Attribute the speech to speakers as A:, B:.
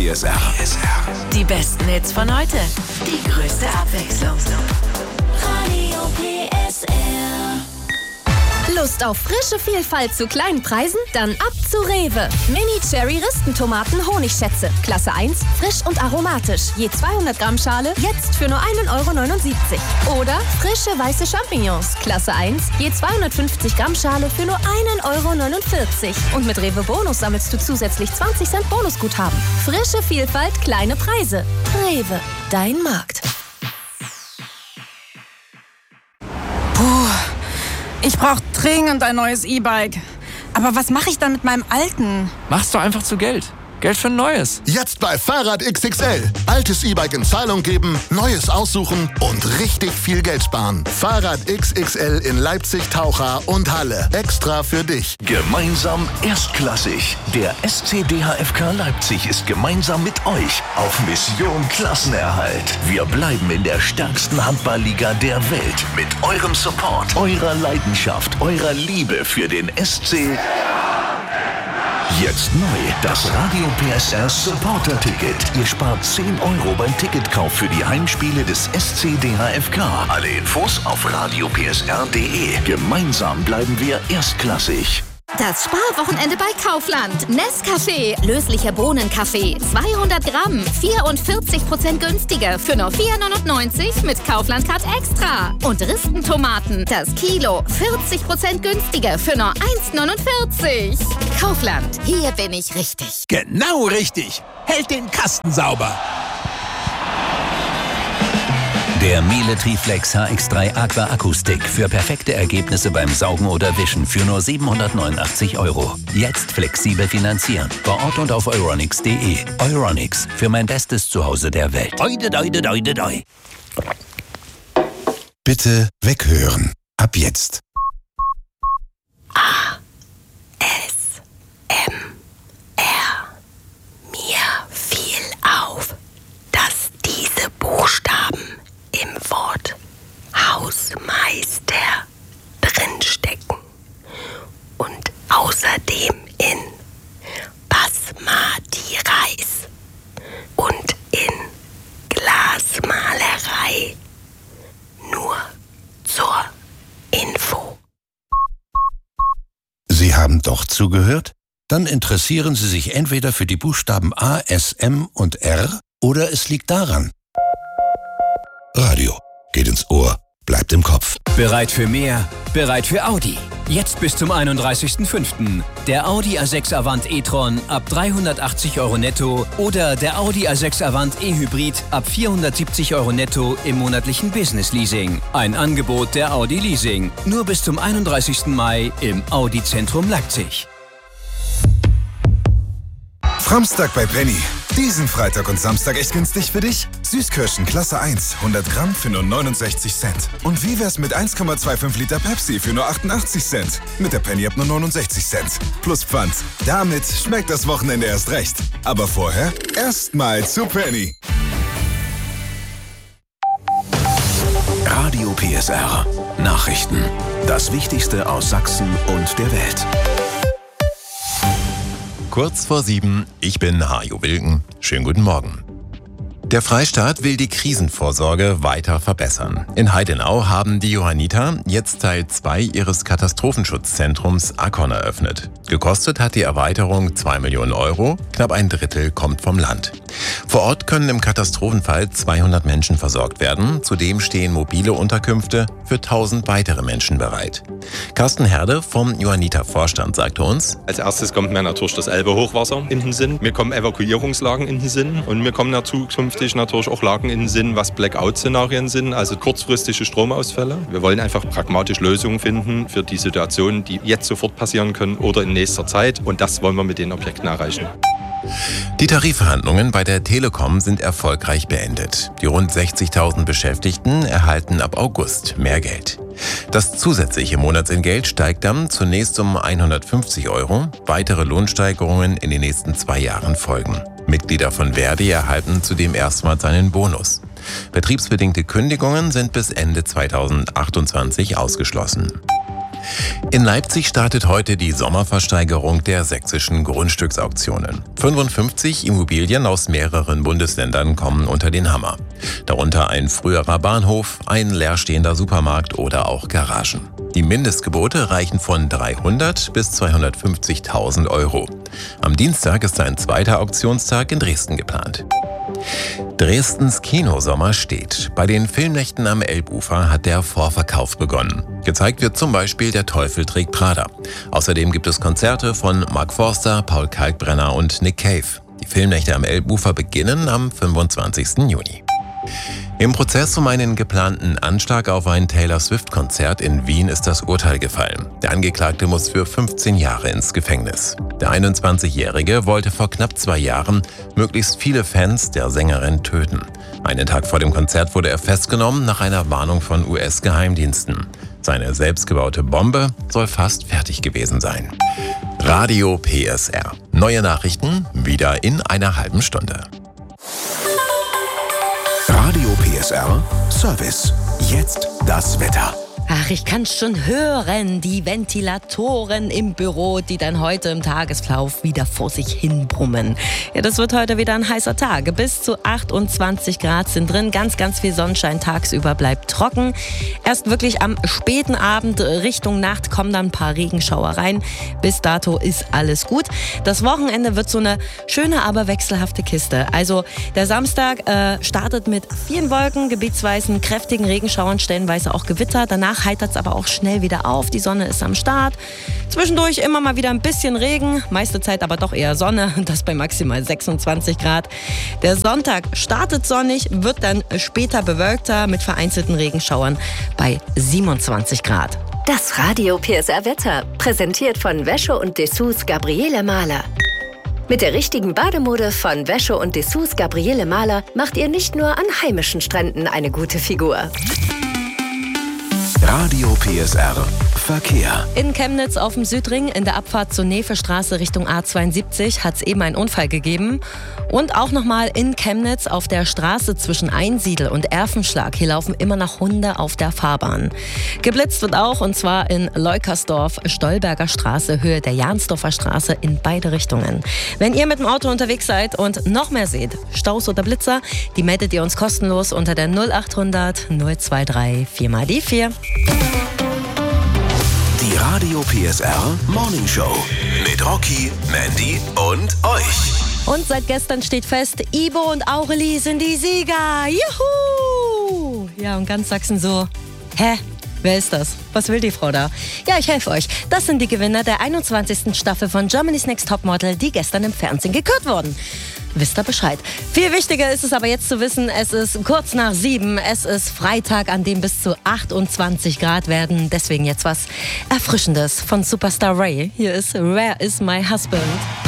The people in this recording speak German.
A: PSR.
B: Die besten Hits von heute. Die größte Abwechslung.
C: Radio PSR.
D: Lust auf frische Vielfalt zu kleinen Preisen? Dann ab zu Rewe. Mini-Cherry-Ristentomaten Honigschätze. Klasse 1, frisch und aromatisch. Je 200 Gramm Schale, jetzt für nur 1,79 €. Oder frische weiße Champignons. Klasse 1, je 250 Gramm Schale für nur 1,49 €. Und mit Rewe Bonus sammelst du zusätzlich 20 Cent Bonusguthaben. Frische Vielfalt, kleine Preise. Rewe, dein Markt.
E: Ich brauche dringend ein neues E-Bike. Aber was mache ich dann mit meinem alten?
F: Mach's doch einfach zu Geld. Geld für ein neues.
G: Jetzt bei Fahrrad XXL. Altes E-Bike in Zahlung geben, neues aussuchen und richtig viel Geld sparen. Fahrrad XXL in Leipzig, Taucha und Halle. Extra für dich.
H: Gemeinsam erstklassig. Der SCDHFK Leipzig ist gemeinsam mit euch auf Mission Klassenerhalt. Wir bleiben in der stärksten Handballliga der Welt. Mit eurem Support, eurer Leidenschaft, eurer Liebe für den SC. Jetzt neu das Radio PSR Supporter-Ticket. Ihr spart 10 € beim Ticketkauf für die Heimspiele des SCDHFK. Alle Infos auf radiopsr.de. Gemeinsam bleiben wir erstklassig.
I: Das Sparwochenende bei Kaufland. Nescafé, löslicher Bohnenkaffee, 200 Gramm, 44% günstiger für nur 4,99 € mit Kaufland Card Extra. Und Ristentomaten, das Kilo, 40% günstiger für nur 1,49 €. Kaufland, hier bin ich richtig.
A: Genau richtig. Hält den Kasten sauber.
J: Der Miele Triflex HX3 Aqua Akustik für perfekte Ergebnisse beim Saugen oder Wischen für nur 789 €. Jetzt flexibel finanzieren. Vor Ort und auf euronics.de. Euronics, für mein bestes Zuhause der Welt.
A: Oide, oide, oide, oide.
K: Bitte weghören. Ab jetzt.
B: ASMR. Mir fiel auf, dass diese Buchstaben im Wort Hausmeister drinstecken und außerdem in Basmati Reis und in Glasmalerei. Nur zur Info.
K: Sie haben doch zugehört? Dann interessieren Sie sich entweder für die Buchstaben A, S, M und R oder es liegt daran. Radio. Geht ins Ohr, bleibt im Kopf.
L: Bereit für mehr? Bereit für Audi. Jetzt bis zum 31.05. Der Audi A6 Avant e-tron ab 380 € netto oder der Audi A6 Avant e-Hybrid ab 470 € netto im monatlichen Business Leasing. Ein Angebot der Audi Leasing. Nur bis zum 31. Mai im Audi Zentrum Leipzig.
M: Framstag bei Penny. Diesen Freitag und Samstag echt günstig für dich? Süßkirschen Klasse 1, 100 Gramm für nur 69 Cent. Und wie wär's mit 1,25 Liter Pepsi für nur 88 Cent? Mit der Penny ab nur 69 Cent. Plus Pfand. Damit schmeckt das Wochenende erst recht. Aber vorher erstmal zu Penny.
H: Radio PSR. Nachrichten. Das Wichtigste aus Sachsen und der Welt.
N: Kurz vor 7, ich bin Hajo Wilken. Schönen guten Morgen. Der Freistaat will die Krisenvorsorge weiter verbessern. In Heidenau haben die Johanniter jetzt Teil 2 ihres Katastrophenschutzzentrums Akkon eröffnet. Gekostet hat die Erweiterung 2 Millionen €, knapp ein Drittel kommt vom Land. Vor Ort können im Katastrophenfall 200 Menschen versorgt werden. Zudem stehen mobile Unterkünfte für 1000 weitere Menschen bereit. Carsten Herde vom Johanniter Vorstand sagte uns:
O: Als erstes kommt mir natürlich das Elbe-Hochwasser in den Sinn. Mir kommen Evakuierungslagen in den Sinn und mir kommen zukünftig natürlich auch Lagen in den Sinn, was Blackout-Szenarien sind, also kurzfristige Stromausfälle. Wir wollen einfach pragmatisch Lösungen finden für die Situationen, die jetzt sofort passieren können oder in nächster Zeit, und das wollen wir mit den Objekten erreichen.
N: Die Tarifverhandlungen bei der Telekom sind erfolgreich beendet. Die rund 60.000 Beschäftigten erhalten ab August mehr Geld. Das zusätzliche Monatsentgelt steigt dann zunächst um 150 €. Weitere Lohnsteigerungen in den nächsten 2 Jahren folgen. Mitglieder von Verdi erhalten zudem erstmals einen Bonus. Betriebsbedingte Kündigungen sind bis Ende 2028 ausgeschlossen. In Leipzig startet heute die Sommerversteigerung der sächsischen Grundstücksauktionen. 55 Immobilien aus mehreren Bundesländern kommen unter den Hammer. Darunter ein früherer Bahnhof, ein leerstehender Supermarkt oder auch Garagen. Die Mindestgebote reichen von 300 bis 250.000 Euro. Am Dienstag ist ein zweiter Auktionstag in Dresden geplant. Dresdens Kinosommer steht. Bei den Filmnächten am Elbufer hat der Vorverkauf begonnen. Gezeigt wird zum Beispiel Der Teufel trägt Prada. Außerdem gibt es Konzerte von Mark Forster, Paul Kalkbrenner und Nick Cave. Die Filmnächte am Elbufer beginnen am 25. Juni. Im Prozess um einen geplanten Anschlag auf ein Taylor Swift-Konzert in Wien ist das Urteil gefallen. Der Angeklagte muss für 15 Jahre ins Gefängnis. Der 21-Jährige wollte vor knapp 2 Jahren möglichst viele Fans der Sängerin töten. Einen Tag vor dem Konzert wurde er festgenommen nach einer Warnung von US-Geheimdiensten. Seine selbstgebaute Bombe soll fast fertig gewesen sein. Radio PSR. Neue Nachrichten wieder in einer halben Stunde.
H: Radio PSR Service. Jetzt das Wetter.
P: Ach, ich kann schon hören, die Ventilatoren im Büro, die dann heute im Tagesverlauf wieder vor sich hin brummen. Ja, das wird heute wieder ein heißer Tag. Bis zu 28 Grad sind drin, ganz, ganz viel Sonnenschein, tagsüber bleibt trocken. Erst wirklich am späten Abend Richtung Nacht kommen dann ein paar Regenschauer rein. Bis dato ist alles gut. Das Wochenende wird so eine schöne, aber wechselhafte Kiste. Also der Samstag startet mit vielen Wolken, gebietsweise kräftigen Regenschauern, stellenweise auch Gewitter. Danach heitert es aber auch schnell wieder auf. Die Sonne ist am Start. Zwischendurch immer mal wieder ein bisschen Regen, meiste Zeit aber doch eher Sonne, das bei maximal 26 Grad. Der Sonntag startet sonnig, wird dann später bewölkter mit vereinzelten Regenschauern bei 27 Grad.
B: Das Radio PSR Wetter, präsentiert von Wäsche und Dessous Gabriele Mahler. Mit der richtigen Bademode von Wäsche und Dessous Gabriele Mahler macht ihr nicht nur an heimischen Stränden eine gute Figur.
H: Radio PSR Verkehr.
P: In Chemnitz auf dem Südring in der Abfahrt zur Nevestraße Richtung A72 hat es eben einen Unfall gegeben. Und auch nochmal in Chemnitz auf der Straße zwischen Einsiedel und Erfenschlag. Hier laufen immer noch Hunde auf der Fahrbahn. Geblitzt wird auch, und zwar in Leukersdorf, Stolberger Straße, Höhe der Jansdorfer Straße in beide Richtungen. Wenn ihr mit dem Auto unterwegs seid und noch mehr seht, Staus oder Blitzer, die meldet ihr uns kostenlos unter der 0800 023 4x4.
H: Die Radio PSR Morning Show mit Rocky, Mandy und euch.
P: Und seit gestern steht fest, Ibo und Aurelie sind die Sieger. Juhu! Ja, und ganz Sachsen so, hä? Wer ist das? Was will die Frau da? Ja, ich helfe euch. Das sind die Gewinner der 21. Staffel von Germany's Next Topmodel, die gestern im Fernsehen gekürt wurden. Wisst ihr Bescheid. Viel wichtiger ist es aber jetzt zu wissen, es ist kurz nach 7, es ist Freitag, an dem bis zu 28 Grad werden. Deswegen jetzt was Erfrischendes von Superstar Ray. Hier ist Where is my husband?